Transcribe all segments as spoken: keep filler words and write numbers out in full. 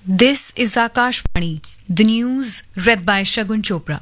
This is Akashvani, the news read by Shagun Chopra.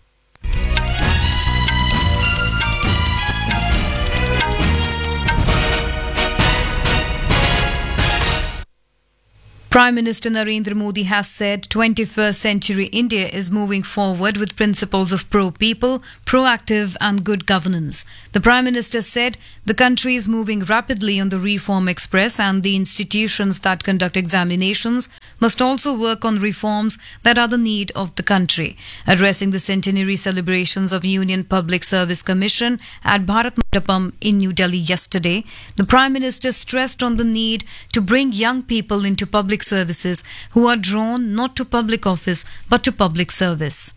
Prime Minister Narendra Modi has said twenty-first century India is moving forward with principles of pro-people, proactive and good governance. The Prime Minister said the country is moving rapidly on the reform express and the institutions that conduct examinations must also work on reforms that are the need of the country. Addressing the centenary celebrations of Union Public Service Commission at Bharat Mandapam in New Delhi yesterday, the Prime Minister stressed on the need to bring young people into public services who are drawn not to public office but to public service.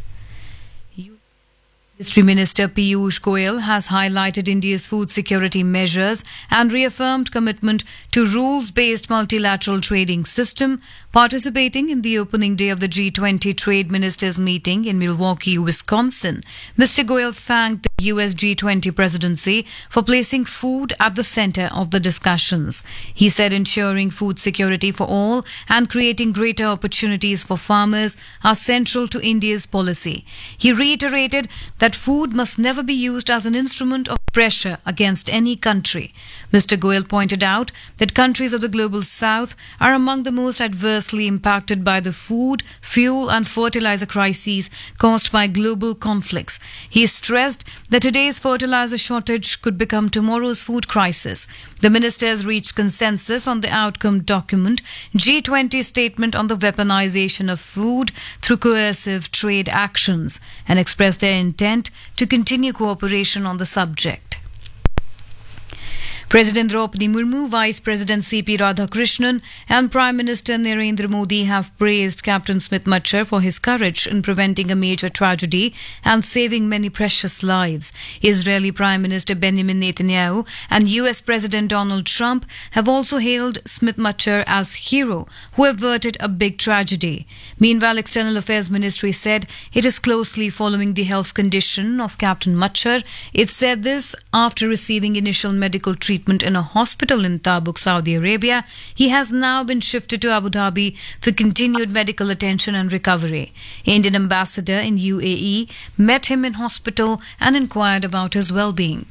Industry Minister Piyush Goyal has highlighted India's food security measures and reaffirmed commitment to rules-based multilateral trading system, participating in the opening day of the G twenty Trade Ministers meeting in Milwaukee, Wisconsin. Mister Goyal thanked the U S G twenty presidency for placing food at the center of the discussions. He said ensuring food security for all and creating greater opportunities for farmers are central to India's policy. He reiterated that food must never be used as an instrument of pressure against any country. Mister Goyal pointed out that countries of the global south are among the most adversely impacted by the food, fuel and fertilizer crises caused by global conflicts. He stressed that today's fertilizer shortage could become tomorrow's food crisis. The ministers reached consensus on the outcome document, G twenty statement on the weaponization of food through coercive trade actions, and expressed their intent to continue cooperation on the subject. President Draupadi Murmu, Vice President C P Radhakrishnan and Prime Minister Narendra Modi have praised Captain Smith Matchar for his courage in preventing a major tragedy and saving many precious lives. Israeli Prime Minister Benjamin Netanyahu and U S President Donald Trump have also hailed Smith Matchar as hero who averted a big tragedy. Meanwhile, External Affairs Ministry said it is closely following the health condition of Captain Matchar. It said this after receiving initial medical treatment in a hospital in Tabuk, Saudi Arabia. He has now been shifted to Abu Dhabi for continued medical attention and recovery. Indian ambassador in U A E met him in hospital and inquired about his well-being.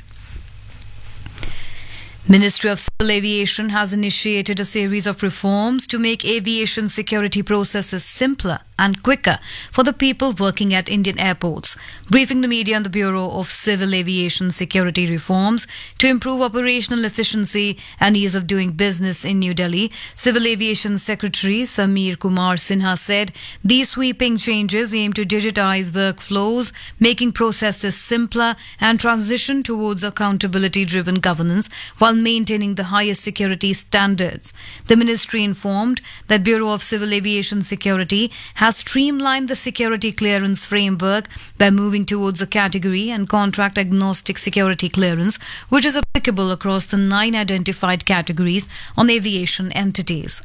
Ministry of Civil Aviation has initiated a series of reforms to make aviation security processes simpler and quicker for the people working at Indian airports. Briefing the media on the Bureau of Civil Aviation Security Reforms to improve operational efficiency and ease of doing business in New Delhi, Civil Aviation Secretary Samir Kumar Sinha said these sweeping changes aim to digitize workflows, making processes simpler and transition towards accountability-driven governance while maintaining the highest security standards. The ministry informed that Bureau of Civil Aviation Security has streamlined the security clearance framework by moving towards a category and contract agnostic security clearance, which is applicable across the nine identified categories on aviation entities.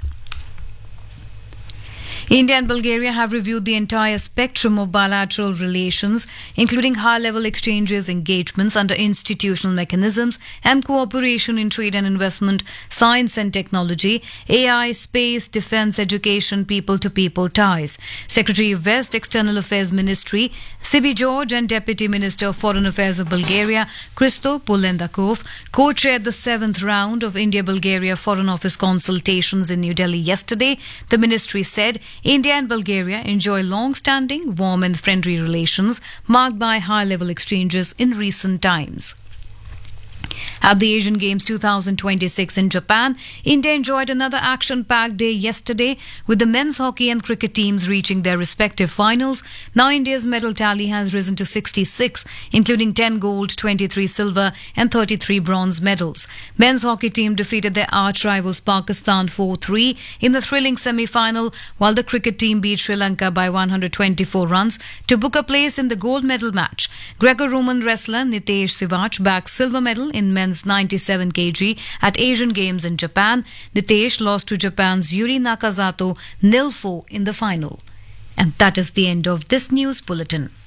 India and Bulgaria have reviewed the entire spectrum of bilateral relations, including high-level exchanges, engagements under institutional mechanisms, and cooperation in trade and investment, science and technology, A I, space, defense, education, people-to-people ties. Secretary of West External Affairs Ministry, Sibi George, and Deputy Minister of Foreign Affairs of Bulgaria, Christo Polendakov, co-chaired the seventh round of India-Bulgaria Foreign Office consultations in New Delhi yesterday. The ministry said India and Bulgaria enjoy long-standing, warm and friendly relations marked by high-level exchanges in recent times. At the Asian Games twenty twenty-six in Japan, India enjoyed another action-packed day yesterday with the men's hockey and cricket teams reaching their respective finals. Now India's medal tally has risen to sixty-six, including ten gold, twenty-three silver and thirty-three bronze medals. Men's hockey team defeated their arch-rivals Pakistan four three in the thrilling semi-final, while the cricket team beat Sri Lanka by one hundred twenty-four runs to book a place in the gold medal match. Greco-Roman wrestler Nitesh Sivach bagged silver medal in men's ninety-seven kilograms at Asian Games in Japan. Nitesh lost to Japan's Yuri Nakazato nil four in the final. And that is the end of this news bulletin.